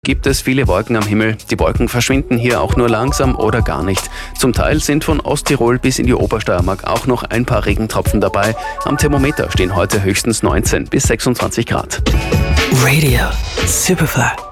gibt es viele Wolken am Himmel. Die Wolken verschwinden hier auch nur langsam oder gar nicht. Zum Teil sind von Osttirol bis in die Obersteiermark auch noch ein paar Regentropfen dabei. Am Thermometer stehen heute höchstens 19 bis 26 Grad. Radio Superfly.